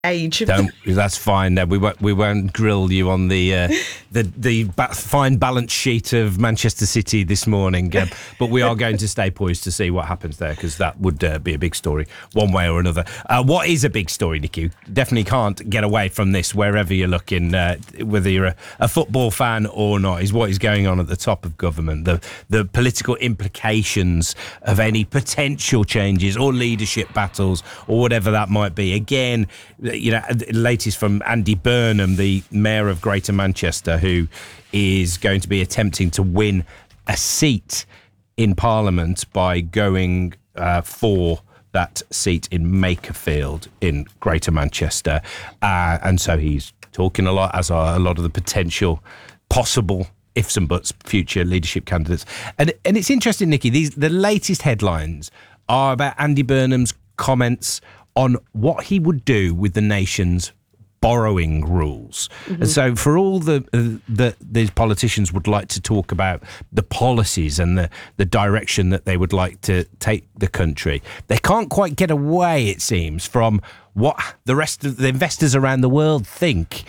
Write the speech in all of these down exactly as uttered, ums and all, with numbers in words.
age. Don't, that's fine. No, we won't. We won't grill you on the uh, the the ba- fine balance sheet of Manchester City this morning. Uh, but we are going to stay poised to see what happens there, because that would uh, be a big story one way or another. Uh, what is a big story, Nicky? Definitely can't get away from this wherever you're looking, uh, whether you're a, a football fan or not. Is what is going on at the top of government, the the political implications of any potential changes or leadership battles or whatever that might be. Again, you know, latest from Andy Burnham, the Mayor of Greater Manchester, who is going to be attempting to win a seat in Parliament by going uh, for that seat in Makerfield in Greater Manchester. Uh, and so he's talking a lot, as are a lot of the potential possible ifs and buts future leadership candidates. And and it's interesting, Nicky, these the latest headlines are about Andy Burnham's comments on what he would do with the nation's borrowing rules. Mm-hmm. And so for all the uh, that these politicians would like to talk about the policies and the, the direction that they would like to take the country, they can't quite get away, it seems, from what the rest of the investors around the world think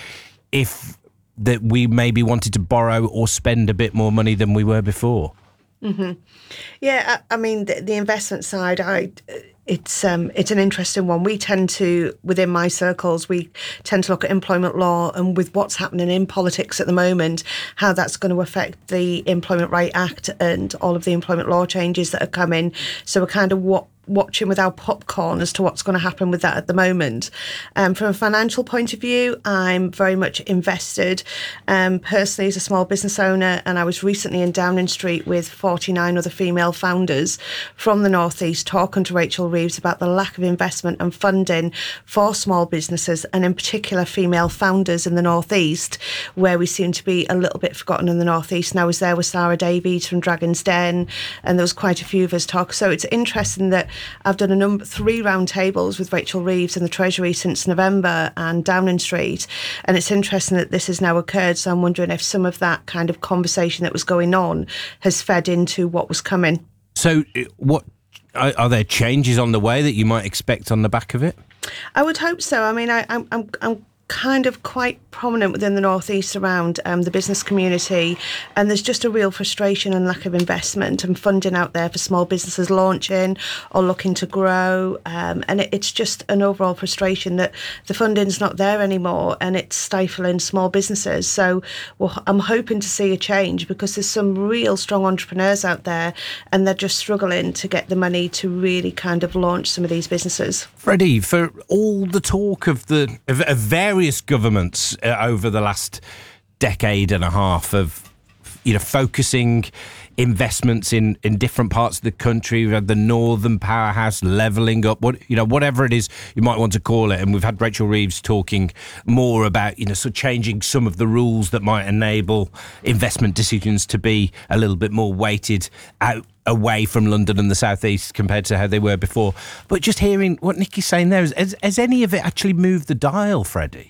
if that we maybe wanted to borrow or spend a bit more money than we were before. Mm-hmm. Yeah, I, I mean, the, the investment side, I... It's um it's an interesting one. We tend to, within my circles, we tend to look at employment law and with what's happening in politics at the moment, how that's going to affect the Employment Right Act and all of the employment law changes that are coming. So we're kind of what watching with our popcorn as to what's going to happen with that at the moment. Um, from a financial point of view, I'm very much invested um, personally as a small business owner, and I was recently in Downing Street with forty-nine other female founders from the North East talking to Rachel Reeves about the lack of investment and funding for small businesses, and in particular female founders in the North East, where we seem to be a little bit forgotten in the North East. And I was there with Sarah Davies from Dragon's Den, and there was quite a few of us talk. So it's interesting that I've done a number three round tables with Rachel Reeves in the Treasury since November and Downing Street, and it's interesting that this has now occurred. So I'm wondering if some of that kind of conversation that was going on has fed into what was coming. So what are, are there changes on the way that you might expect on the back of it? I would hope so. I mean, I, I'm, I'm, I'm kind of quite prominent within the North East around um, the business community, and there's just a real frustration and lack of investment and funding out there for small businesses launching or looking to grow, um, and it, it's just an overall frustration that the funding's not there anymore and it's stifling small businesses. So well, I'm hoping to see a change, because there's some real strong entrepreneurs out there and they're just struggling to get the money to really kind of launch some of these businesses. Freddie, for all the talk of the of, of various governments uh, over the last decade and a half of, you know, focusing investments in, in different parts of the country. We've had the Northern Powerhouse levelling up, what you know, whatever it is you might want to call it. And we've had Rachel Reeves talking more about, you know, so changing some of the rules that might enable investment decisions to be a little bit more weighted out away from London and the South East compared to how they were before. But just hearing what Nicky's saying there, has, has any of it actually moved the dial, Freddie?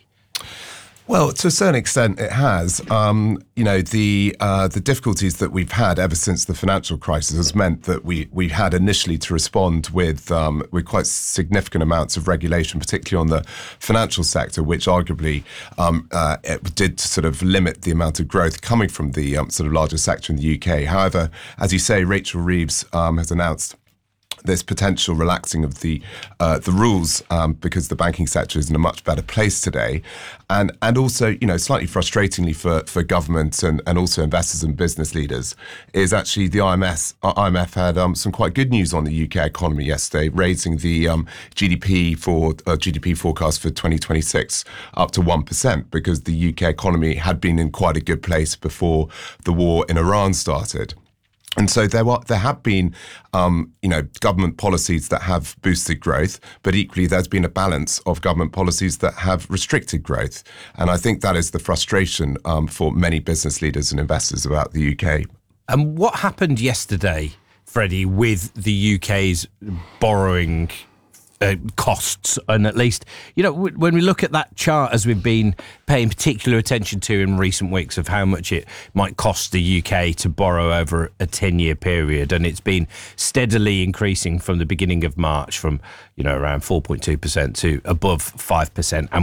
Well, to a certain extent, it has. Um, you know, the uh, the difficulties that we've had ever since the financial crisis has meant that we we had initially to respond with um, with quite significant amounts of regulation, particularly on the financial sector, which arguably um, uh, it did sort of limit the amount of growth coming from the um, sort of larger sector in the U K. However, as you say, Rachel Reeves um, has announced this potential relaxing of the uh, the rules um, because the banking sector is in a much better place today, and and also, you know, slightly frustratingly for for government and, and also investors and business leaders is actually the I M F I M F had um, some quite good news on the U K economy yesterday, raising the um, G D P for uh, G D P forecast for twenty twenty-six up to one percent, because the U K economy had been in quite a good place before the war in Iran started. And so there were, there have been, um, you know, government policies that have boosted growth, but equally there's been a balance of government policies that have restricted growth. And I think that is the frustration um, for many business leaders and investors about the U K. And what happened yesterday, Freddie, with the U K's borrowing uh, costs, and at least, you know, w- when we look at that chart, as we've been paying particular attention to in recent weeks, of how much it might cost the U K to borrow over a ten-year period, and it's been steadily increasing from the beginning of March, from, you know, around four point two percent to above five percent, and